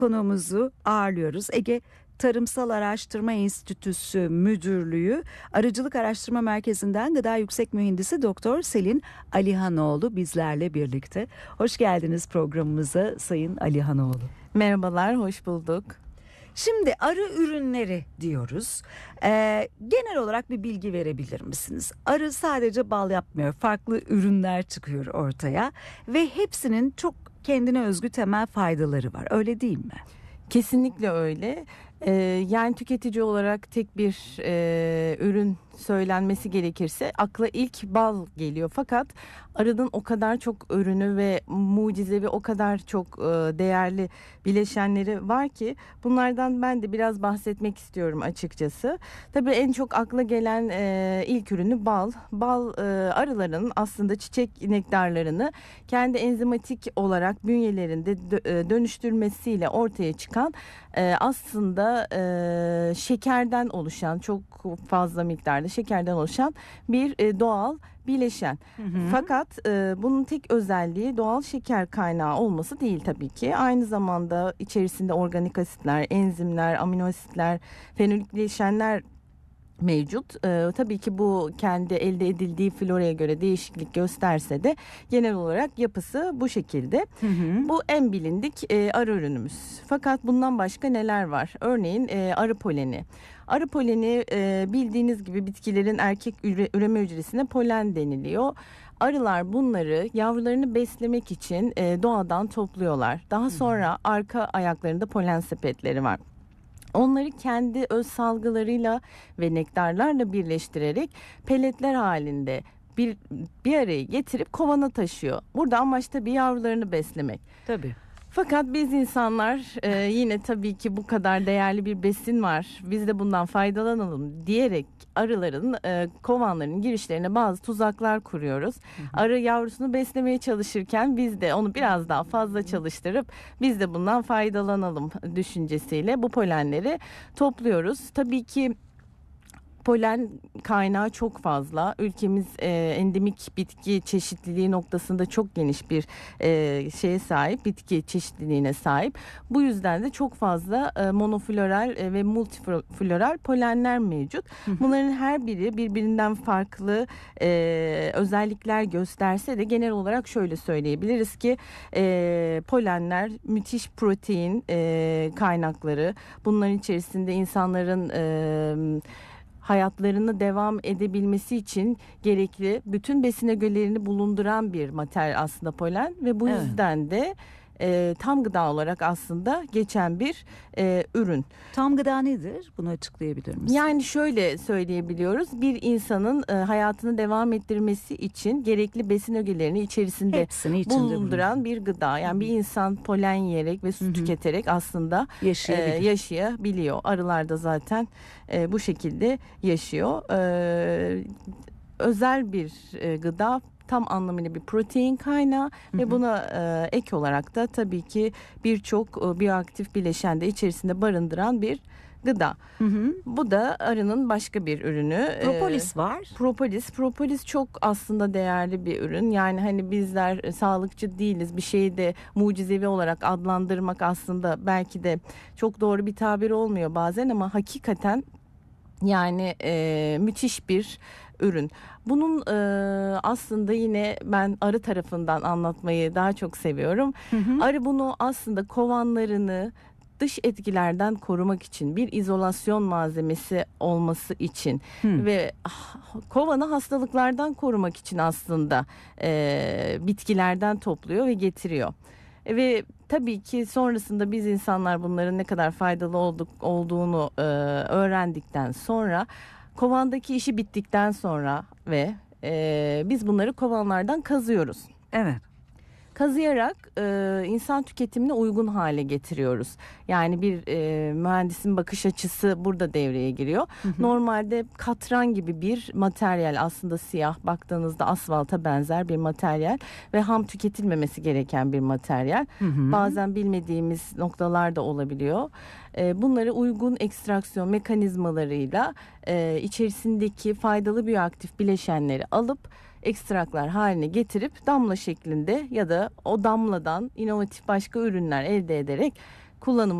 Konuğumuzu ağırlıyoruz. Ege Tarımsal Araştırma Enstitüsü Müdürlüğü Arıcılık Araştırma Merkezi'nden Gıda Yüksek Mühendisi Doktor Selin Alihanoğlu bizlerle birlikte. Hoş geldiniz programımıza Sayın Alihanoğlu. Merhabalar, hoş bulduk. Şimdi arı ürünleri diyoruz. Genel olarak bir bilgi verebilir misiniz? Arı sadece bal yapmıyor, farklı ürünler çıkıyor ortaya ve hepsinin çok kendine özgü temel faydaları var. Öyle değil mi? Kesinlikle öyle. Yani tüketici olarak tek bir ürün söylenmesi gerekirse akla ilk bal geliyor. Fakat arının o kadar çok ürünü ve mucizevi, o kadar çok değerli bileşenleri var ki bunlardan ben de biraz bahsetmek istiyorum açıkçası. Tabii en çok akla gelen ilk ürünü bal. Bal arıların aslında çiçek nektarlarını kendi enzimatik olarak bünyelerinde dönüştürmesiyle ortaya çıkan aslında şekerden oluşan, çok fazla miktarda şekerden oluşan bir doğal bileşen. Fakat bunun tek özelliği doğal şeker kaynağı olması değil tabii ki. Aynı zamanda içerisinde organik asitler, enzimler, amino asitler, fenolik bileşenler mevcut. Tabii ki bu kendi elde edildiği floraya göre değişiklik gösterse de genel olarak yapısı bu şekilde. Bu en bilindik arı ürünümüz. Fakat bundan başka neler var? Örneğin arı poleni. Arı poleni bildiğiniz gibi bitkilerin erkek üreme hücresine polen deniliyor. Arılar bunları yavrularını beslemek için doğadan topluyorlar. Daha sonra arka ayaklarında polen sepetleri var. Onları kendi öz salgılarıyla ve nektarlarla birleştirerek peletler halinde bir araya getirip kovana taşıyor. Burada amaç tabii yavrularını beslemek. Tabii. Fakat biz insanlar yine tabii ki bu kadar değerli bir besin var, biz de bundan faydalanalım diyerek arıların kovanların girişlerine bazı tuzaklar kuruyoruz. Arı yavrusunu beslemeye çalışırken biz de onu biraz daha fazla çalıştırıp biz de bundan faydalanalım düşüncesiyle bu polenleri topluyoruz. Tabii ki polen kaynağı çok fazla. Ülkemiz endemik bitki çeşitliliği noktasında çok geniş bir şeye sahip, bitki çeşitliliğine sahip. Bu yüzden de çok fazla monofloral ve multifloral polenler mevcut. Bunların her biri birbirinden farklı özellikler gösterse de genel olarak şöyle söyleyebiliriz ki polenler müthiş protein kaynakları. Bunların içerisinde insanların hayatlarını devam edebilmesi için gerekli bütün besin ögelerini bulunduran bir materyal aslında polen ve bu yüzden de tam gıda olarak aslında geçen bir ürün. Tam gıda nedir? Bunu açıklayabilir misin? Yani şöyle söyleyebiliyoruz. Bir insanın hayatını devam ettirmesi için gerekli besin ögelerini içerisinde bulunduran bir gıda. Yani bir insan polen yiyerek ve su tüketerek aslında yaşayabiliyor. Arılar da zaten bu şekilde yaşıyor. Özel bir gıda. Tam anlamıyla bir protein kaynağı ve buna ek olarak da tabii ki birçok biyoaktif bileşen de içerisinde barındıran bir gıda. Bu da arının başka bir ürünü. Propolis var. Propolis çok aslında değerli bir ürün. Yani hani bizler sağlıkçı değiliz. Bir şeyi de mucizevi olarak adlandırmak aslında belki de çok doğru bir tabir olmuyor bazen ama hakikaten yani müthiş bir ürün. Bunun aslında yine ben arı tarafından anlatmayı daha çok seviyorum. Arı bunu aslında kovanlarını dış etkilerden korumak için bir izolasyon malzemesi olması için ve kovanı hastalıklardan korumak için aslında bitkilerden topluyor ve getiriyor. Ve tabii ki sonrasında biz insanlar bunların ne kadar faydalı olduğunu öğrendikten sonra kovandaki işi bittikten sonra ve biz bunları kovanlardan kazıyoruz. Evet. Kazıyarak insan tüketimine uygun hale getiriyoruz. Yani bir mühendisin bakış açısı burada devreye giriyor. Normalde katran gibi bir materyal, aslında siyah, baktığınızda asfalta benzer bir materyal ve ham tüketilmemesi gereken bir materyal. Bazen bilmediğimiz noktalar da olabiliyor. Bunları uygun ekstraksiyon mekanizmalarıyla içerisindeki faydalı biyoaktif bileşenleri alıp ekstraklar haline getirip damla şeklinde ya da o damladan inovatif başka ürünler elde ederek kullanımı